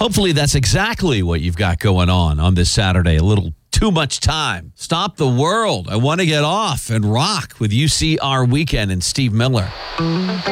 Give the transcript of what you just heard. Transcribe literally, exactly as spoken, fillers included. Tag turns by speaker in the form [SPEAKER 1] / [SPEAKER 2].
[SPEAKER 1] Hopefully that's exactly what you've got going on on this Saturday. A little too much time. Stop the world. I want to get off and rock with U C R Weekend and Steve Miller.